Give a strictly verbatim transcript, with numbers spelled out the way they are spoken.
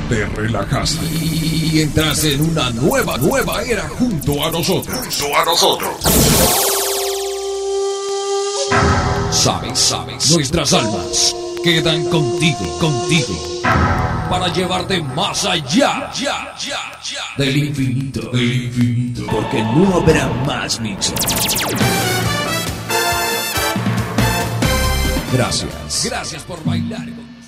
te relajaste y entraste en una nueva, nueva era junto a nosotros. Junto a nosotros. Sabes, sabes, nuestras almas quedan contigo, contigo, para llevarte más allá, ya, ya, ya, del infinito, del infinito, porque no habrá más mixes. Gracias, gracias por bailar.